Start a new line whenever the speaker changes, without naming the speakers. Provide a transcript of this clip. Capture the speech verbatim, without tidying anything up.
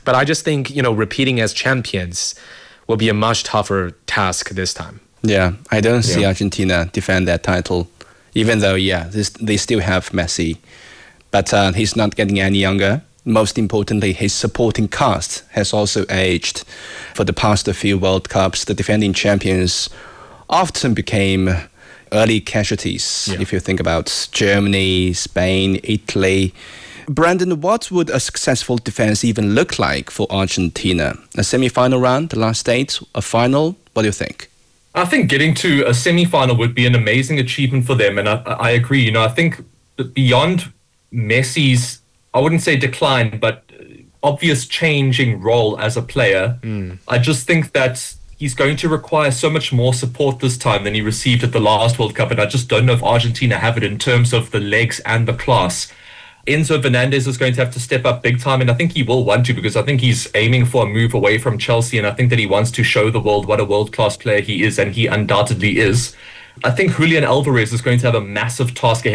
But I just think, you know, repeating as champions will be a much tougher task this time.
Yeah, I don't see
Yeah.
Argentina defend that title, even though, yeah, this, they still have Messi. But uh, he's not getting any younger. Most importantly, his supporting cast has also aged. For the past few World Cups, the defending champions often became early casualties.
Yeah.
If you think about Germany, Spain, Italy. Brandon, what would a successful defense even look like for Argentina? A semi-final round, the last stage, a final? What do you think?
I think getting to a semi-final would be an amazing achievement for them, and I, I agree. You know, I think that beyond Messi's, I wouldn't say decline, but obvious changing role as a player, mm. I just think that he's going to require so much more support this time than he received at the last World Cup, and I just don't know if Argentina have it in terms of the legs and the class. Enzo Fernandez is going to have to step up big time, and I think he will want to, because I think he's aiming for a move away from Chelsea, and I think that he wants to show the world what a world-class player he is, and he undoubtedly is. I think Julian Alvarez is going to have a massive task ahead